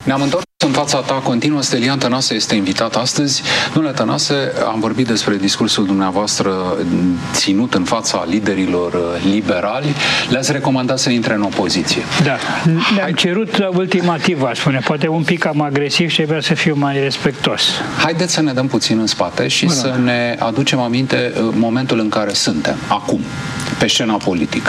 Ne-am întors în fața ta continuă. Stelian Tănase este invitat astăzi. Domnule Tănase, am vorbit despre discursul dumneavoastră ținut în fața liderilor liberali. Le-ați recomandat să intre în opoziție. Da. Le-am cerut ultimativ, aș spune. Poate un pic cam agresiv și trebuia să fiu mai respectuos. Haideți să ne dăm puțin în spate și să ne aducem aminte momentul în care suntem, acum, pe scena politică.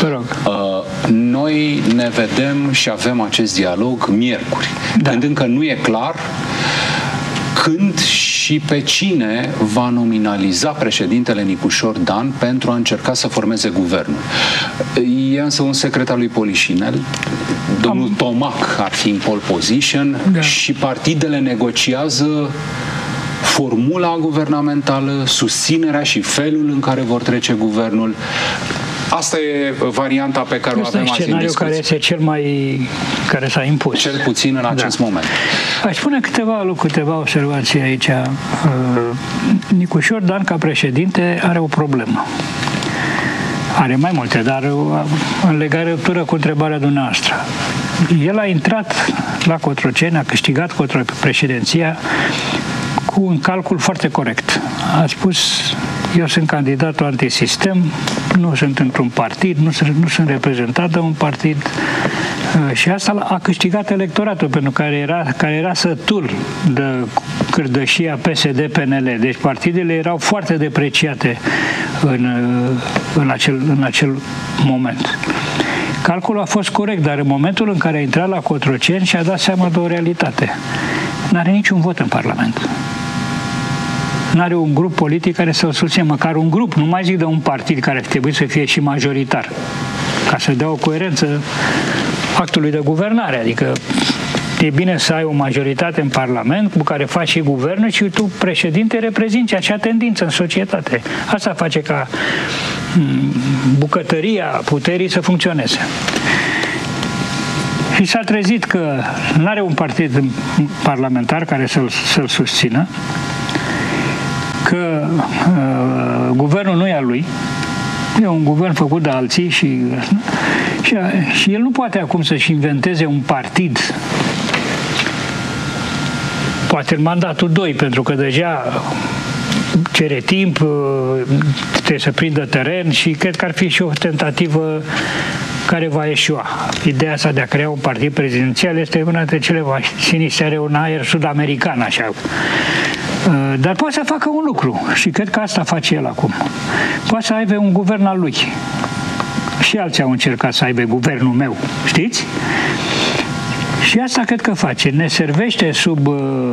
Noi ne vedem și avem acest dialog miercuri, când încă nu e clar când și pe cine va nominaliza președintele Nicușor Dan pentru a încerca să formeze guvernul. E însă un secret al lui Polișinel. Domnul Tomac ar fi în pole position și partidele negociază formula guvernamentală, susținerea și felul în care vor trece guvernul. Asta e varianta pe care o avem azi în discuție. Care este cel mai... care s-a impus. Cel puțin în acest moment. Aș spune câteva observații aici. Nicușor Dan, ca președinte, are o problemă. Are mai multe, dar în legătură cu întrebarea dumneavoastră. El a intrat la Cotroceni, a câștigat președinția cu un calcul foarte corect. A spus: eu sunt candidatul antisistem, nu sunt într-un partid, nu sunt reprezentat de un partid, și asta a câștigat electoratul, pentru care era sătul de cârdășia PSD-PNL. Deci partidele erau foarte depreciate în acel moment. Calculul a fost corect, dar în momentul în care a intrat la Cotroceni și-a dat seama de o realitate. N-are niciun vot în Parlament. N-are un grup politic care să-l susține, măcar un grup, nu mai zic de un partid care ar trebui să fie și majoritar, ca să dea o coerență actului de guvernare. Adică e bine să ai o majoritate în Parlament cu care faci și guvernul și tu, președinte, reprezinți acea tendință în societate. Asta face ca bucătăria puterii să funcționeze. Și s-a trezit că nu are un partid parlamentar care să-l susțină, că guvernul nu e al lui, e un guvern făcut de alții și el nu poate acum să-și inventeze un partid, poate în mandatul 2, pentru că deja cere timp, trebuie să prindă teren și cred că ar fi și o tentativă care va eșua. Ideea asta de a crea un partid prezidențial este una dintre cele mai sinistre, are un aer sud-american, așa. Dar poate să facă un lucru și cred că asta face el acum. Poate să aibă un guvern al lui. Și alții au încercat să aibă guvernul meu, știți? Și asta cred că face. Ne servește sub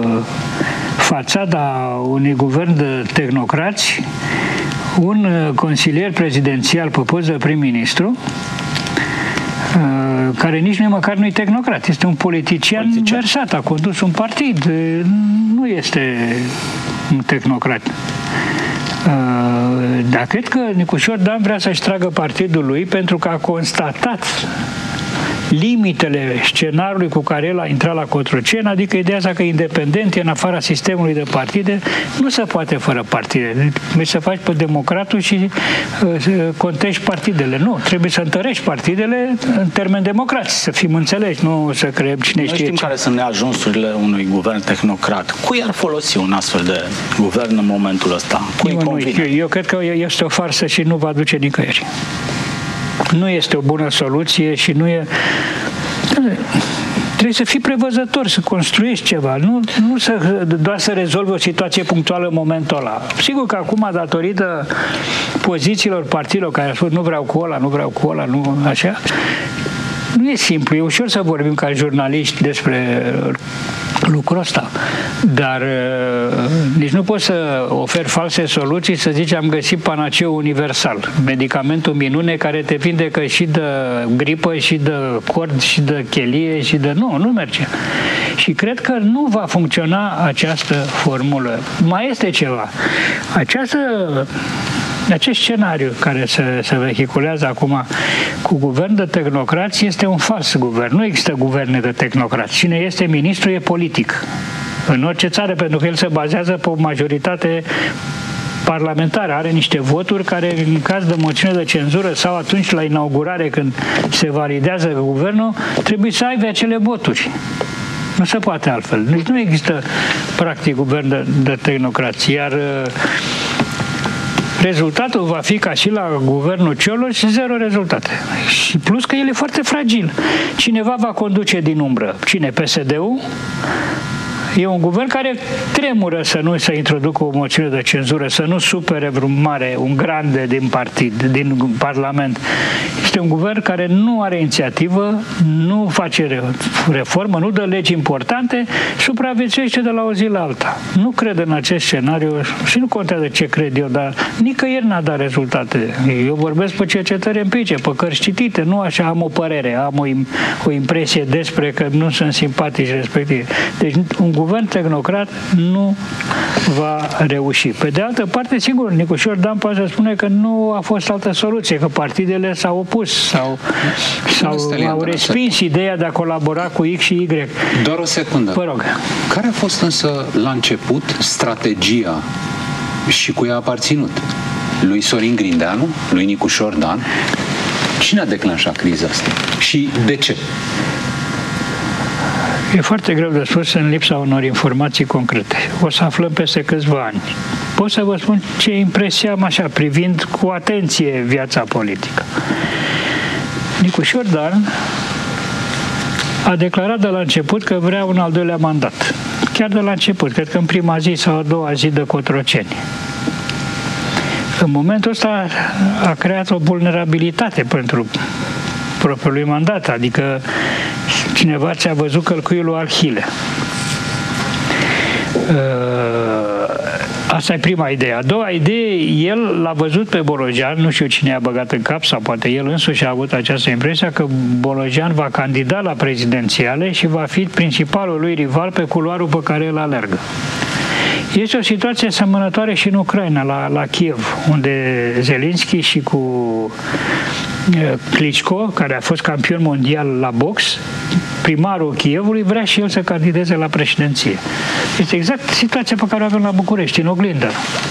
fațada unui guvern de tehnocrați un consilier prezidențial pe post de prim-ministru, care nici măcar nu e tehnocrat, este un politician versat, a condus un partid, nu este un tehnocrat. Dar cred că Nicușor Dan vrea să-și tragă partidul lui pentru că a constatat limitele scenariului cu care el a intrat la Cotroceni, adică ideea asta că independent e în afara sistemului de partide, nu se poate fără partide. Deci să faci pe democratul și contești partidele. Nu, trebuie să întărești partidele în termeni democrați, să fim înțeleși, nu să creăm cine știe ce. Noi știm care sunt neajunsurile unui guvern tehnocrat. Cui ar folosi un astfel de guvern în momentul ăsta? Cui convine? Eu cred că este o farsă și nu va duce nicăieri. Nu este o bună soluție și nu e... Trebuie să fii prevăzător, să construiești ceva, nu doar să rezolvi o situație punctuală în momentul ăla. Sigur că acum, datorită pozițiilor partidelor care au spus nu vreau cu ăla, nu așa, nu e simplu, e ușor să vorbim ca jurnaliști despre lucrul ăsta, dar nici nu poți să oferi false soluții, să zici am găsit panaceul universal, medicamentul minune care te vindecă și de gripă, și de cord, și de chelie, și de... Nu merge. Și cred că nu va funcționa această formulă. Mai este ceva. Acest scenariu care se vehiculează acum cu guvern de tehnocrați este un fals guvern. Nu există guverne de tehnocrați. Cine este ministru e politic. În orice țară, pentru că el se bazează pe o majoritate parlamentară. Are niște voturi care, în caz de moțiune de cenzură sau atunci la inaugurare, când se validează guvernul, trebuie să aibă acele voturi. Nu se poate altfel. Deci nu există practic guvern de tehnocrație, iar rezultatul va fi ca și la guvernul Cioloș, 0 rezultate. Și plus că el e foarte fragil. Cineva va conduce din umbră. Cine? PSD-ul? E un guvern care tremură să nu se introducă o moțiune de cenzură, să nu supere un grande din partid, din Parlament. Este un guvern care nu are inițiativă, nu face reformă, nu dă legi importante, supraviețuiește de la o zi la alta. Nu cred în acest scenariu și nu contează ce cred eu, dar nicăieri n-a dat rezultate. Eu vorbesc pe cercetări empirice, pe cărți citite, nu așa am o părere, am o impresie despre că nu sunt simpatici respectiv. Deci un guvern tehnocrat nu va reuși. Pe de altă parte, sigur, Nicușor Dan poate să spune că nu a fost altă soluție, că partidele s-au opus sau au respins ideea de a colabora cu X și Y. Doar o secundă. Vă rog. Care a fost însă la început strategia și cu ea a aparținut? Lui Sorin Grindeanu? Lui Nicușor Dan? Cine a declanșat criza asta? Și de ce? E foarte greu de spus în lipsa unor informații concrete. O să aflăm peste câțiva ani. Pot să vă spun ce impresie am așa, privind cu atenție viața politică. Nicușor Dan a declarat de la început că vrea un al doilea mandat. Chiar de la început, cred că în prima zi sau a doua zi de Cotroceni. În momentul ăsta a creat o vulnerabilitate pentru propriul lui mandat, adică cineva ți-a văzut călcuiul lui Arhile. Asta e prima idee. A doua idee, el l-a văzut pe Bolojan, nu știu cine a băgat în cap, sau poate el însuși a avut această impresie că Bolojan va candida la prezidențiale și va fi principalul lui rival pe culoarul pe care el alergă. Este o situație asemănătoare și în Ucraina, la Kiev, unde Zelenski și cu Klitschko, care a fost campion mondial la box, primarul Kievului, vrea și el să candideze la președinție. Este exact situația pe care o avem la București, în oglindă.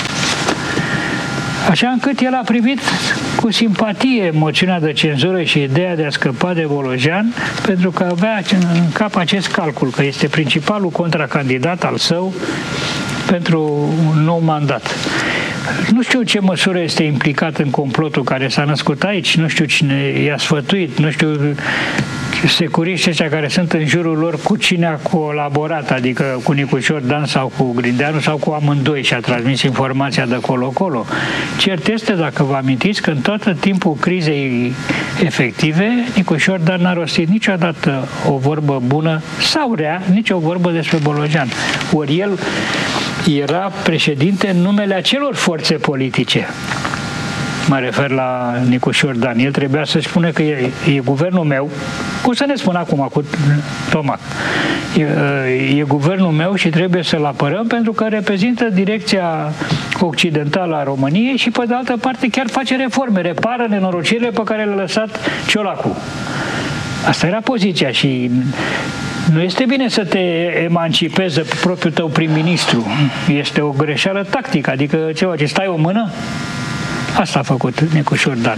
Așa încât el a privit cu simpatie moțiunea de cenzură și ideea de a scăpa de Bolojan, pentru că avea în cap acest calcul, că este principalul contracandidat al său pentru un nou mandat. Nu știu ce măsură este implicat în complotul care s-a născut aici, nu știu cine i-a sfătuit, nu știu securiștii ăștia care sunt în jurul lor cu cine a colaborat, adică cu Nicușor Dan sau cu Grindeanu sau cu amândoi și a transmis informația de colo-colo. Cert este, dacă vă amintiți, că în tot timpul crizei efective, Nicușor Dan n-a rostit niciodată o vorbă bună sau rea, nici o vorbă despre Bolojan. Ori el era președinte în numele acelor forțe politice. Mă refer la Nicușor Dan. El trebuia să spună că e guvernul meu, cum să ne spun acum cu Tomac, e guvernul meu și trebuie să-l apărăm pentru că reprezintă direcția occidentală a României și pe de altă parte chiar face reforme, repară nenorocirile pe care le-a lăsat Ciolacu. Asta era poziția și nu este bine să te emancipezi de propriul tău prim-ministru. Este o greșeală tactică, adică ceva, ce stai o mână? Asta a făcut Nicușor Dan.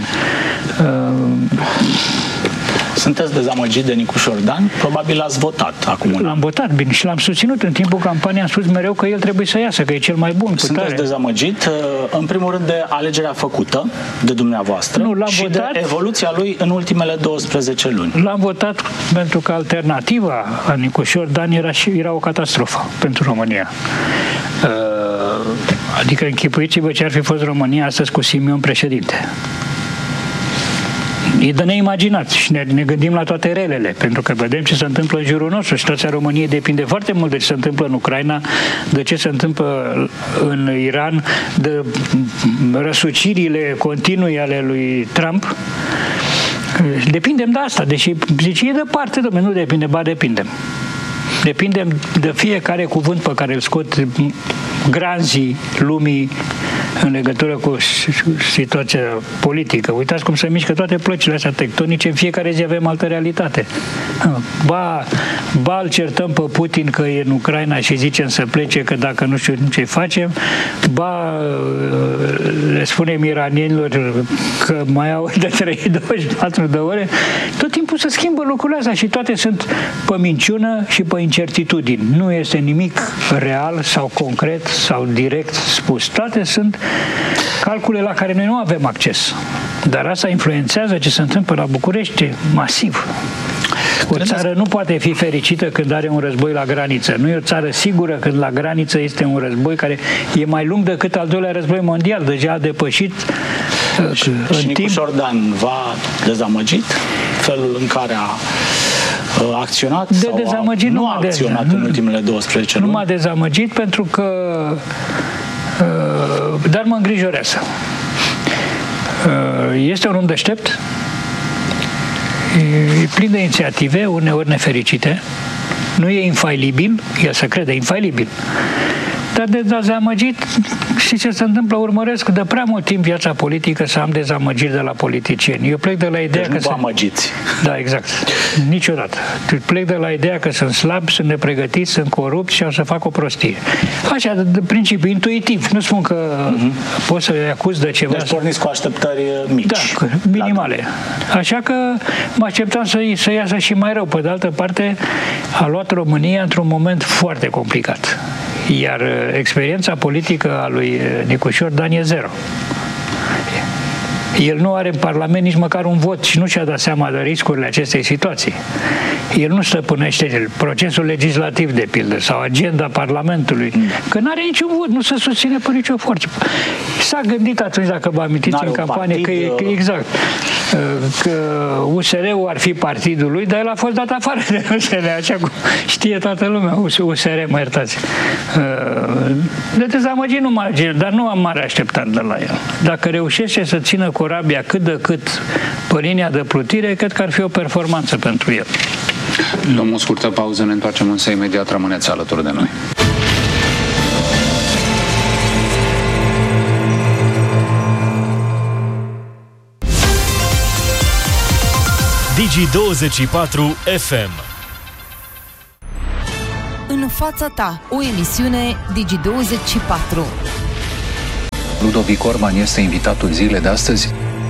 Sunteți dezamăgit de Nicușor Dan? Probabil l-ați votat acum. L-am votat, bine, și l-am susținut. În timpul campaniei am spus mereu că el trebuie să iasă, că e cel mai bun. Sunteți dezamăgit, în primul rând, de alegerea făcută de dumneavoastră și de evoluția lui în ultimele 12 luni. L-am votat pentru că alternativa a Nicușor Dan era o catastrofă pentru România. Adică închipuiți-vă ce ar fi fost România astăzi cu Simion președinte. E de neimaginat și ne gândim la toate relele, pentru că vedem ce se întâmplă în jurul nostru. Situația României depinde foarte mult de ce se întâmplă în Ucraina, de ce se întâmplă în Iran, de răsucirile continue ale lui Trump. Depindem de asta, deși zice, e departe, domnule, nu depinde, ba depindem. Depindem de fiecare cuvânt pe care îl scot granzii lumii în legătură cu situația politică. Uitați cum se mișcă toate plăcile astea tectonice, în fiecare zi avem altă realitate. Ba îl certăm pe Putin că e în Ucraina și zicem să plece, că dacă nu știu ce facem, ba le spunem iranienilor că mai au de 24 de ore. Tot timpul se schimbă lucrurile astea și toate sunt pe minciună și pe incertitudini. Nu este nimic real sau concret sau direct spus. Toate sunt calcule la care noi nu avem acces. Dar asta influențează ce se întâmplă la București masiv. O țară nu poate fi fericită când are un război la graniță. Nu e o țară sigură când la graniță este un război care e mai lung decât al doilea război mondial. Deja a depășit și Nicușor Dan v-a dezamăgit felul în care a acționat sau nu a acționat în ultimele 12 luni? Nu m-a dezamăgit pentru că dar mă îngrijorează. Este un om deștept, e plin de inițiative, uneori nefericite, nu e infailibil, el se crede infailibil, dar de dezamăgit, și ce se întâmplă, urmăresc de prea mult timp viața politică să am dezamăgiri de la politicieni. Eu plec de la ideea că nu amăgiți. Da, exact. Niciodată. Plec de la ideea că sunt slabi, sunt nepregătiți, sunt corupți și o să fac o prostie. Așa, de principiu, intuitiv. Nu spun că pot să-i acuz de ceva. Deci porniți cu așteptări mici. Da, minimale. Așa că mă așteptam să iasă și mai rău. Pe de altă parte, a luat România într-un moment foarte complicat. Iar experiența politică a lui Nicușor Dan e zero. El nu are în Parlament nici măcar un vot și nu și-a dat seama de riscurile acestei situații. El nu stăpânește procesul legislativ, de pildă, sau agenda Parlamentului, că nu are niciun vot, nu se susține pe nicio forță. S-a gândit atunci, dacă vă amintiți în campanie, că exact, că USR-ul ar fi partidul lui, dar el a fost dat afară de USR, așa cum știe toată lumea, USR, mă iertați. De dezamăgit nu mare, dar nu am mare așteptat de la el. Dacă reușește să țină corabia cât de cât pe linia de plutire, cred că ar fi o performanță pentru el. Luăm o scurtă pauză, ne întoarcem însă imediat, rămâneți alături de noi. Digi24 FM. În fața ta, o emisiune Digi24. Ludovic Orban este invitatul zilei de astăzi.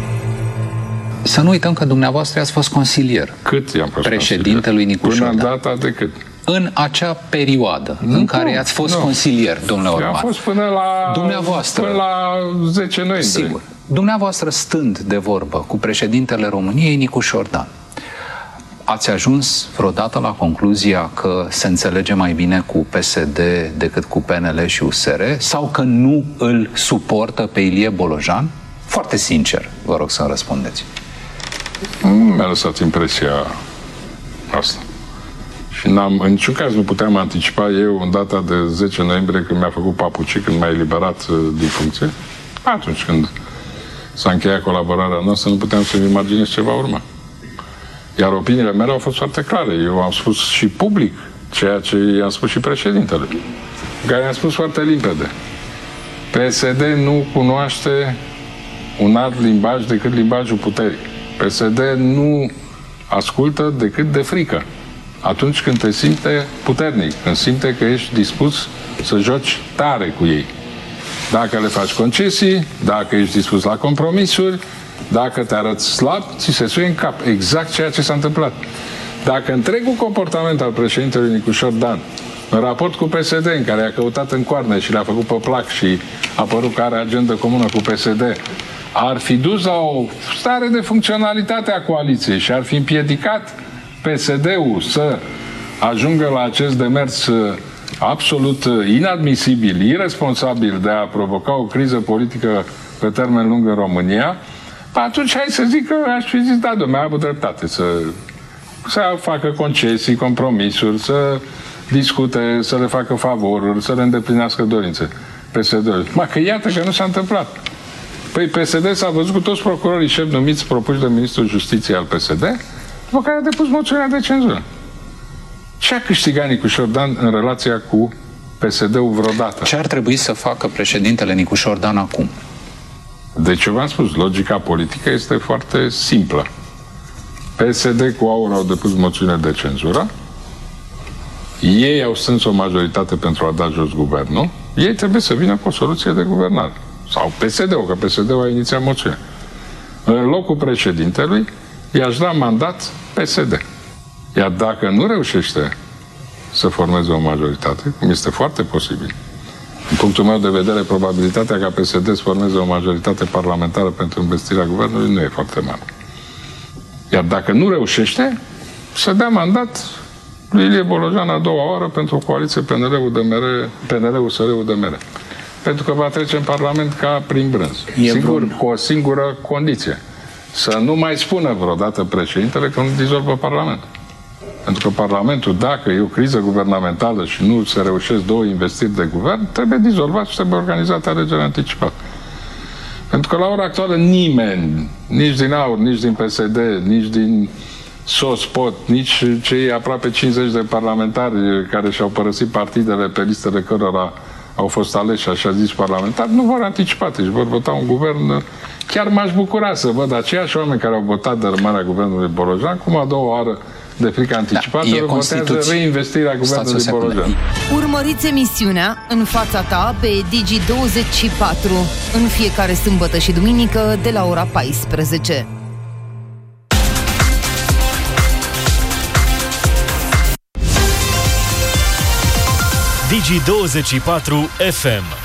Să nu uităm că dumneavoastră ați fost consilier. Cât i-am fost președintelui Nicușor Dan. Până în data de cât? În acea perioadă în care ați fost consilier, domnule Orban. Am fost până la 10 noiembrie. Sigur. Dumneavoastră stând de vorbă cu președintele României, Nicușor Dan, ați ajuns vreodată la concluzia că se înțelege mai bine cu PSD decât cu PNL și USR sau că nu îl suportă pe Ilie Bolojan? Foarte sincer, vă rog să-mi răspundeți. Nu mi-a lăsat impresia asta. Și în niciun caz nu puteam anticipa eu în data de 10 noiembrie când mi-a făcut papucii, când m-a eliberat din funcție. Atunci când s-a încheiat colaborarea noastră, nu puteam să-mi imaginez ce va urma. Iar opiniile mele au fost foarte clare. Eu am spus și public ceea ce i-am spus și președintele, care i-am spus foarte limpede. PSD nu cunoaște un alt limbaj decât limbajul puterii. PSD nu ascultă decât de frică. Atunci când te simte puternic, când simte că ești dispus să joci tare cu ei. Dacă le faci concesii, dacă ești dispus la compromisuri, dacă te arăți slab, ți se suie în cap. Exact ceea ce s-a întâmplat. Dacă întregul comportament al președintelui Nicușor Dan, în raport cu PSD, în care a căutat în coarne și le-a făcut pe plac și a părut că are agendă comună cu PSD, ar fi dus la o stare de funcționalitate a coaliției și ar fi împiedicat PSD-ul să ajungă la acest demers absolut inadmisibil, irresponsabil de a provoca o criză politică pe termen lung în România, atunci hai să zic că aș fi zis, da, dom'le, a avut dreptate să facă concesii, compromisuri, să discute, să le facă favoruri, să le îndeplinească dorințe PSD-ul. Că iată că nu s-a întâmplat. Păi PSD s-a văzut cu toți procurorii șefi numiți propuși de Ministrul Justiției al PSD, după care a depus moțiunea de cenzură. Ce a câștigat Nicușor Dan în relația cu PSD-ul vreodată. Ce ar trebui să facă președintele Nicușor Dan acum? Deci, v-am spus, logica politică este foarte simplă. PSD cu AUR au depus moțiune de cenzură, ei au strâns o majoritate pentru a da jos guvernul, ei trebuie să vină cu o soluție de guvernare. Sau PSD-ul, că PSD-ul a inițiat moțiune. În locul președintelui, i-aș da mandat PSD. Iar dacă nu reușește să formeze o majoritate, cum este foarte posibil, în punctul meu de vedere, probabilitatea ca PSD să formeze o majoritate parlamentară pentru investirea guvernului nu e foarte mare. Iar dacă nu reușește, să dea mandat lui Ilie Bolojan a doua oară pentru o coaliție PNL-USR-UDMR. Pentru că va trece în Parlament ca prin brânz. Sigur, cu o singură condiție. Să nu mai spună vreodată președintele că nu dizolvă Parlamentul. Pentru că Parlamentul, dacă e o criză guvernamentală și nu se reușesc 2 investiri de guvern, trebuie dizolvat și trebuie organizată alegeri anticipate. Pentru că la ora actuală nimeni, nici din AUR, nici din PSD, nici din SOS-POT, nici cei aproape 50 de parlamentari care și-au părăsit partidele pe listele cărora au fost aleși, așa zis, parlamentari, nu vor anticipa, deci vor vota un guvern. Chiar m-aș bucura să văd aceiași oameni care au votat dărâmarea guvernului Bolojan, cum a doua oară de frică anticipată, votează reinvestirea guvernului Bolojan. Urmăriți emisiunea În fața ta pe Digi24 în fiecare sâmbătă și duminică de la ora 14. Digi24 FM.